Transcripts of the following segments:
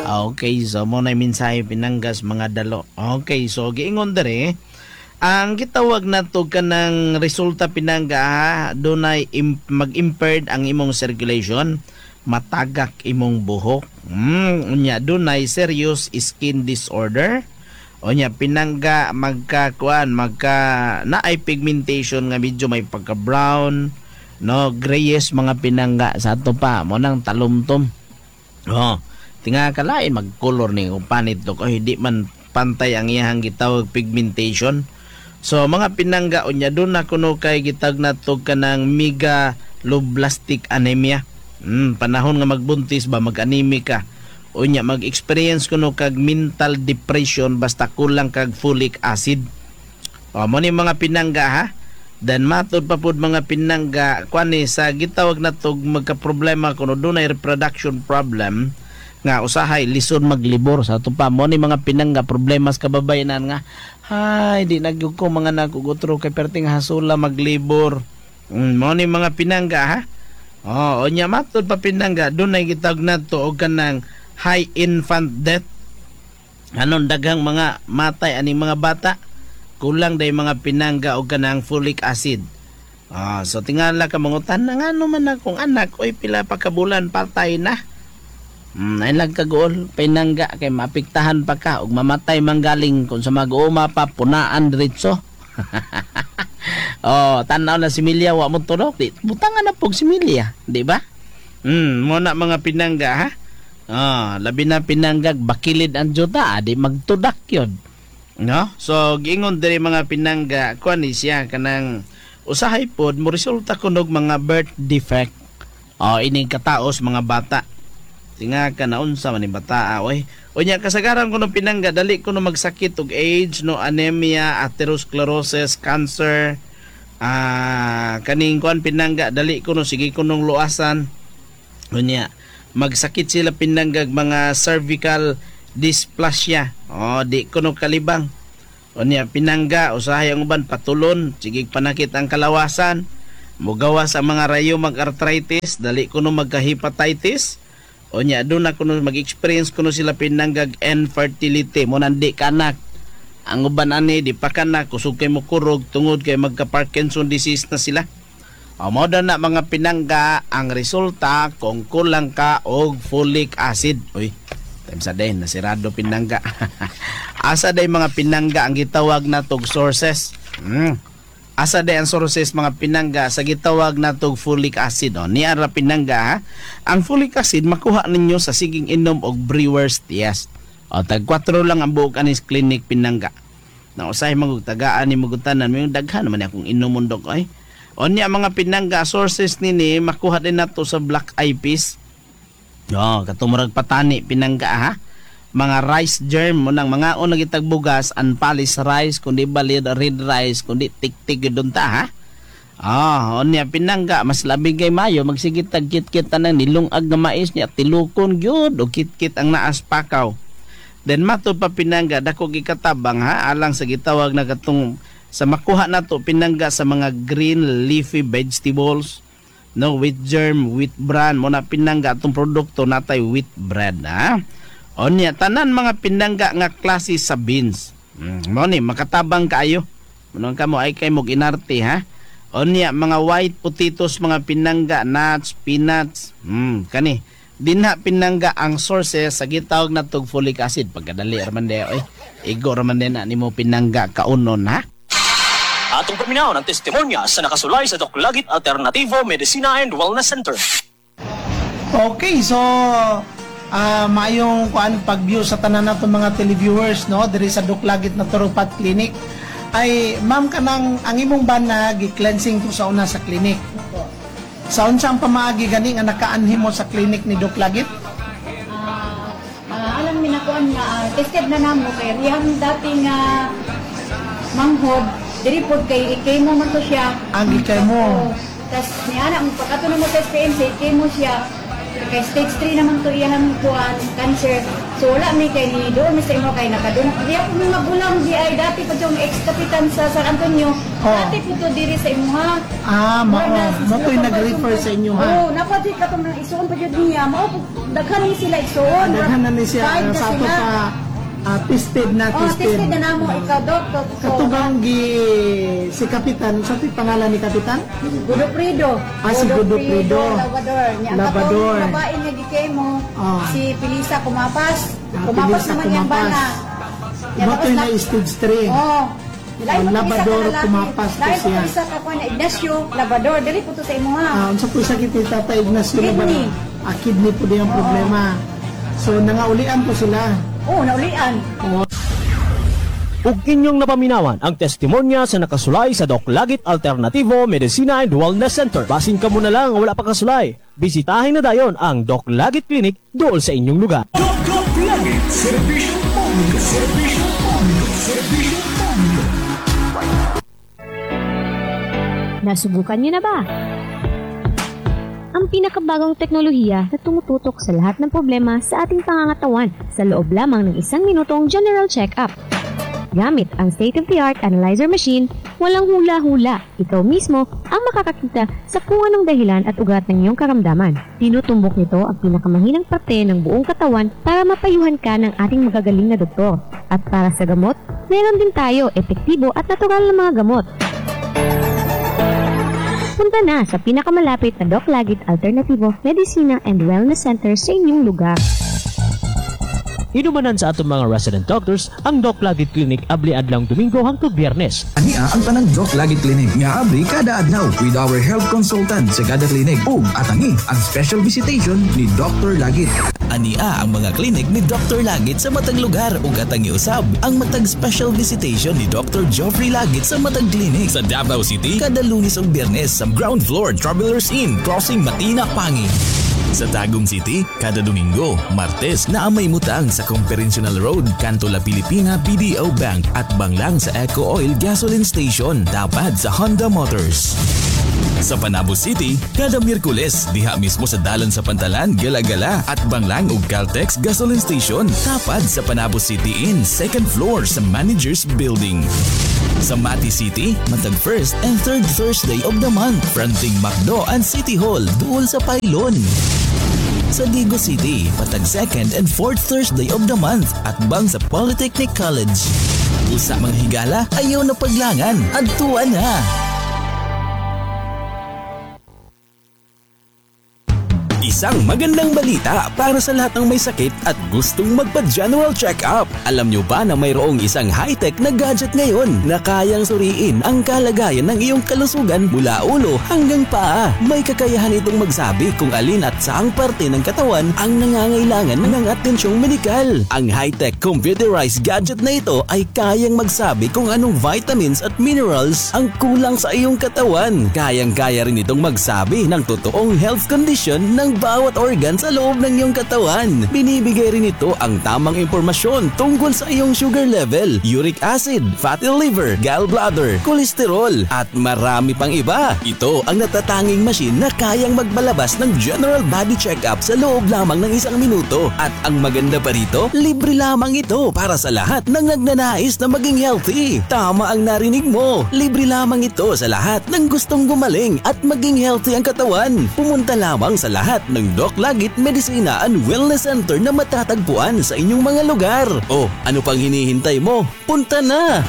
Okay, so mo na mensahe pinanggas mga dalo. Okay, so giingon dere ang gitawag nato kanang resulta pinangga dunay mag-impaired ang imong circulation, matagak imong buhok. Unya dunay serious skin disorder. Unya pinangga magka naay pigmentation nga medyo may pagka brown, no, grayish mga pinangga sa ato pa mo nang talumtom. Tinga kalain mag-color ni upanit to kay di man pantay ang iyang gitawag pigmentation. So mga pinangga unya doon na kuno kay gitag nato kanang megaloblastic anemia. Panahon nga magbuntis ba mag-anemic ka. Unya mag-experience kuno kag mental depression basta kulang kag folic acid. Mo ni mga pinangga ha. Dan matod pa pud mga pinangga kwani sa gitawag nato magka-problema kuno dunay reproduction problem nga usahay lison maglibor sa ato pa mo ni mga pinangga problema sa kababayenan nga hay di nagyug ko mga nagugutro kay perting hasula maglibor. Mo ni mga pinangga ha. Onya matod pa pinangga dunay gitawag nato og kanang high infant death. Anon daghang mga matay aning mga bata kulang day mga pinangga og kanang folic acid. So tingala ka mangutan na nga naman akong anak oy pila pa ka bulan patay na. Ay lang kagool pinangga kay mapiktahan pa ka ug mamatay manggaling kung sa mag-uuma pa punaan diretso. Tanaw na similya wa mo tudok di butangan na pog similya, di ba? Mo na mga pinangga ha. Labi na pinanggag bakilid ang juta di magtudak yun. No? So giingon diri mga pinangga kuan ni siya kanang usahay pod mo resulta kunog mga birth defect. Ining kataos mga bata. Tinga ka na unsa man ni bata oy. Unya kasagaran kuno pinangga dali kuno magsakit og AIDS, no, anemia, atherosclerosis, cancer. Kaning kuan pinangga dali kuno sige kunong luasan. Unya magsakit sila pinanggag mga cervical dysplasia. Di kuno kalibang. Unya pinangga usahay ang uban patulon, sige panakit ang kalawasan, mugawas ang mga rheumatoid arthritis, dali kuno magka-hepatitis. Unya doon na kuno mag-experience kuno sila pinanggag infertility, mo nandi kanak. Ang uban ani di pa kanak, kusog kay mo kurog tungod kay magka-Parkinson disease na sila. Mo na mga pinangga ang resulta kung kulang ka og folic acid. Uy, time sa day nasirado pinangga. Asa day mga pinangga ang gitawag natog sources. Asa day ang sources mga pinangga sa gitawag natog folic acid. Niara pinangga ha. Ang folic acid makuha ninyo sa siging inom og brewer's test. Tag 4 lang ang buok anis clinic pinangga. Na usahay magtagaan ni magutanan mo yung daghan naman akong inom mundok ay. Onya mga pinangga sources nini makuha din nato sa black eyed peas. Katumurag patani pinangga ha. Mga rice germ mo nang mga nagitag bugas unpolished rice kundi balid red rice kundi tiktik gudon ta ha. Onya pinangga mas labi kay mayo magsigit tag kit-kit tanang nilungag nga mais niya tilukon gyud o kit-kit ang naas pakaw. Then mato pa pinangga dako gikatabang ha alang sa gitawag na katong sa makuha nato pinangga sa mga green leafy vegetables, no, wheat germ, wheat bran mo na pinangga atong produkto natay wheat bread ha. Onya tanan mga pinangga nga klase sa beans. Mo ni makatabang kaayo. Munong kamo ay kay mog inarte ha. Onya mga white potatoes mga pinangga, nuts, peanuts. Kani dinha pinangga ang sources sa gitawag natog folic acid pagkadali raman de oy. Igo raman de na nimo pinangga kaunon ha. Atong paminaw ng testimonya sa nakasulay sa Doclagit Alternativo Medicina and Wellness Center. Okay, so mayong kuan pag-view sa tanan nato mga televiewers no diri sa Doclagit Naturopath Clinic ay ma'am kanang ang imong bana gi-cleansing to sa una sa clinic. Sa unsang pamaagi gani nga nakaanhim mo sa clinic ni Doclagit? Alam mi na kuan nga tested na namo kay riyang dating manghod diri pod kay mo man to siya. Agi kay mo. Tas niana mo pagkato na mo sa SPMC kay mo siya kay stage 3 naman to iyang kuan cancer. So wala mi kay ni doon mi sa imo kay nakaduna. Di ako mga magulang di ay dati pa yung ex-kapitan sa San Antonio. Dati po to diri sa imo ha. Mo to'y nag-refer sa inyo ha. Oo, napati ka tong isuon pa jud niya. Mao daghan ni sila isuon. Daghan na ni siya sa ato pa tested na. Tested na namo ikaw dok. Katubang si Kapitan, sa pangalan ni Kapitan? Godofredo. Si Godofredo. Labrador. Labrador. Ang babae nga gikemo, si Pilisa Kumapas. Kumapas Pilisa naman yung bana. Mo to'y na stage 3. Labrador Kumapas to dahil siya. po isa ka po na Ignacio Labrador. Dali po to sa imo ha. Unsa po sa kiti Tata Ignacio Kidney. Labrador? Kidney po din ang problema. So nangaulian po sila. Oo, naulian. Ug inyong napaminawan ang testimonya sa nakasulay sa Doc Lagit Alternativo Medicina and Wellness Center. Basin ka mo na lang wala pa kasulay. Bisitahin na dayon ang Doc Lagit Clinic dool sa inyong lugar. Doc Lagit, serbisyo publiko, serbisyo publiko, serbisyo publiko. Nasubukan niyo na ba? Ang pinakabagong teknolohiya na tumututok sa lahat ng problema sa ating pangangatawan sa loob lamang ng 1 minutong general check-up. Gamit ang state-of-the-art analyzer machine, walang hula-hula. Ikaw mismo ang makakakita sa kung anong dahilan at ugat ng iyong karamdaman. Tinutumbok nito ang pinakamahinang parte ng buong katawan para mapayuhan ka ng ating magagaling na doktor. At para sa gamot, meron din tayo epektibo at natural na mga gamot. Punta na sa pinakamalapit na Doc Lagit Alternativo Medicina and Wellness Center sa inyong lugar. Inumanan sa atong mga resident doctors ang Doc Lagit Clinic abli adlang Domingo hangtod Biyernes. Ania ang tanang Doc Lagit Clinic nga abri kada adlaw with our health consultant sa kada klinik ug atangi ang special visitation ni Dr. Lagit. Ania ang mga klinik ni Dr. Lagit sa matag lugar ug atangi usab ang matag special visitation ni Dr. Geoffrey Lagit sa matag klinik sa Davao City kada Lunes ug Biyernes sa ground floor Travelers Inn crossing Matina Pangi. Sa Tagum City, kada Domingo, Martes na amay mutang sa Conferential Road, Kanto La Pilipina, BDO Bank at banglang sa Eco Oil Gasoline Station, dapat sa Honda Motors. Sa Panabo City, kada Miyerkules, diha mismo sa Dalan sa Pantalan, Gala-Gala at banglang ug Caltex Gasoline Station, tapad sa Panabo City Inn, second floor sa Managers Building. Sa Mati City, matag first and third Thursday of the month, fronting Macdo and City Hall, duol sa Pailon. Sa Digo City, patag second and fourth Thursday of the month at bang sa Polytechnic College. Usa mga higala, ayaw na paglangan, adtuan na! Isang magandang balita para sa lahat ng may sakit at gustong magpa-general check-up. Alam nyo ba na mayroong isang high-tech na gadget ngayon na kayang suriin ang kalagayan ng iyong kalusugan mula ulo hanggang paa? May kakayahan itong magsabi kung alin at saang parte ng katawan ang nangangailangan ng atensyong medikal. Ang high-tech computerized gadget na ito ay kayang magsabi kung anong vitamins at minerals ang kulang sa iyong katawan. Kayang-kaya rin itong magsabi ng totoong health condition ng bawat organ sa loob ng iyong katawan. Binibigay rin ito ang tamang impormasyon tungkol sa iyong sugar level, uric acid, fatty liver, gallbladder, kolesterol, at marami pang iba. Ito ang natatanging machine na kayang magbalabas ng general body check-up sa loob lamang ng 1 minuto. At ang maganda pa rito, libre lamang ito para sa lahat ng nagnanais na maging healthy. Tama ang narinig mo. Libre lamang ito sa lahat ng gustong gumaling at maging healthy ang katawan. Pumunta lamang sa lahat ng Doc Lagit Medicina and Wellness Center na matatagpuan sa inyong mga lugar. O, ano pang hinihintay mo? Punta na!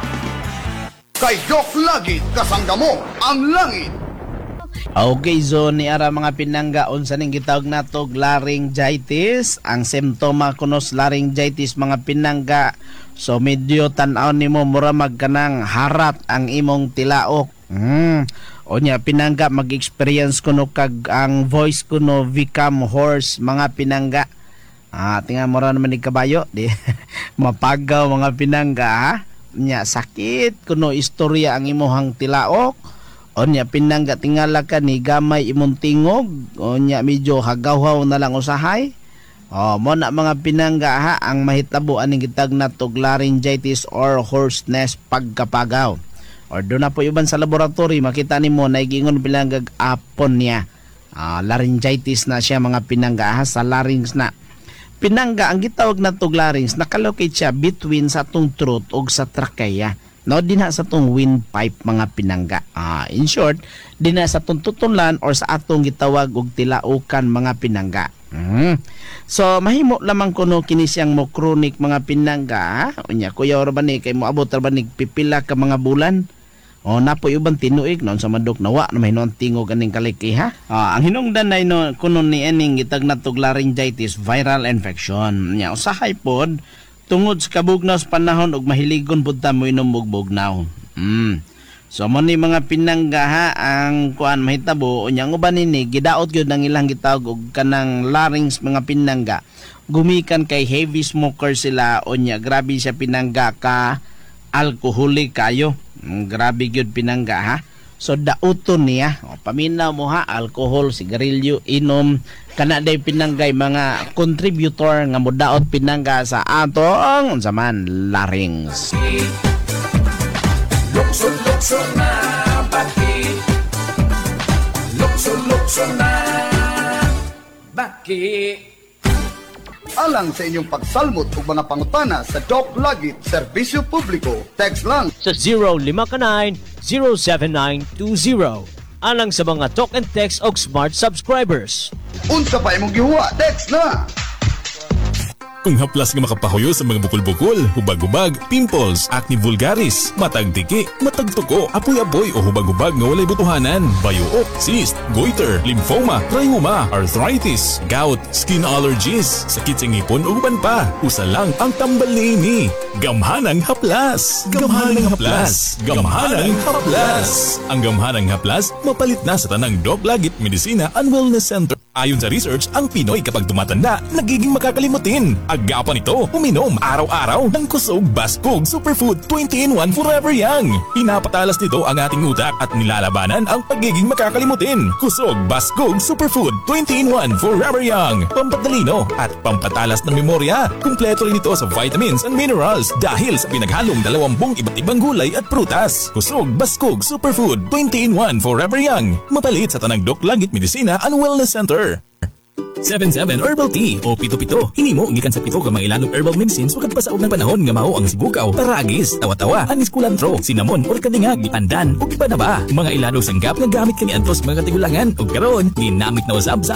Kay Doc Lagit, kasangga mo ang langit. Okay, so ni ara mga pinangga unsa ning gitawag natog laryngitis, ang simptoma kunos laryngitis mga pinangga. So medyo tan-aw nimo mura magkanang harat ang imong tilaok. O nya pinangga mag-experience kuno kag ang voice kuno become hoarse mga pinangga. Tinga mura naman ni kabayo di mapagaw mga pinangga ha. Nya sakit kuno istorya ang imuhang tilaok. O nya pinangga tingala ka ni gamay imong tingog. O nya medyo hagawhaw na lang usahay. Mo na mga pinangga ha ang mahitabo aning gitag natog laryngitis or hoarseness pagkapagaw. Or doon na po iban sa laboratory makita nimo naigingon pinanggag apon niya. Laryngitis na siya mga pinangga, sa larynx na. Pinangga, ang gitawag na tog larynx, nakalocate siya between sa atong throat o sa trachea. No, dinha sa atong windpipe mga pinangga. In short, dinha sa atong tutunlan or sa atong gitawag og tilaukan mga pinangga. So mahimo lamang kuno kini siyang mo chronic mga pinangga. Unya kuya ra ba ni kay moabot ra ba ni pipila ka mga bulan? O napoy ubang tinuig non sa madok nawa na mahinon tingog aning kaliki ha. Ang hinungdan na no kuno ni ening gitag natog laryngitis viral infection. Nya usahay pod tungod sa kabugnaw sa panahon ug mahiligon pud ta mo inom og bugnaw. So mo ni mga pinangga ha, ang kuan mahitabo unyang uban nini gidaot gyud ang ilang gitawag og kanang larynx mga pinangga. Gumikan kay heavy smoker sila unya grabe siya pinangga ka alcoholic kayo. Grabe gyud pinangga ha. So dauton niya, paminaw mo ha, alcohol, sigarilyo, inom, kana day pinanggay mga contributor nga modaot pinangga sa atong unsa man larynx. Lukso na bakit? Lukso na bakit? Alang sa inyong pagsalmot ug mga pangutana sa Doc Lagit Serbisyo Publiko, text lang Sa 059-079-20. Alang sa mga talk and text og smart subscribers. unsa pa imong gihuwa, text na. Ang haplas nga makapahuyo sa mga bukol-bukol, hubag-hubag, pimples, acne vulgaris, matag tiki, matag tuko, apoy-apoy o hubag-hubag nga walay butuhanan, bayuok, cyst, goiter, lymphoma, rheuma, arthritis, gout, skin allergies, sakit sa ngipon o uban pa. Usa lang ang tambal niini. Gamhanang haplas. Gamhanang haplas. Gamhanang haplas. Ang gamhanang haplas mapalit na sa tanang Doc Lagit Medicina and Wellness Center. Ayon sa research, ang Pinoy kapag tumatanda, nagiging makakalimutin. Agapan ito, uminom araw-araw ng Kusog Baskog Superfood 20-in-1 Forever Young. Pinapatalas nito ang ating utak at nilalabanan ang pagiging makakalimutin. Kusog Baskog Superfood 20-in-1 Forever Young. Pampatalino at pampatalas ng memorya. Kumpleto rin ito sa vitamins and minerals dahil sa pinaghalong 20 iba't ibang gulay at prutas. Kusog Baskog Superfood 20-in-1 Forever Young. Mapalit sa tanang Doc Lagit Medicina and Wellness Center. 77 Herbal Tea o Pito-Pito. Hinimo gikan sa pito ka mga ilanong herbal medicines wakad pasaog ng panahon nga mao ang sibukaw, taragis, tawa-tawa, anis kulantro, cinnamon or kadingag, pandan o iba na ba. Mga ilanong sanggap nga gamit kani adtos mga katigulangan ug karon ginamit na usab sa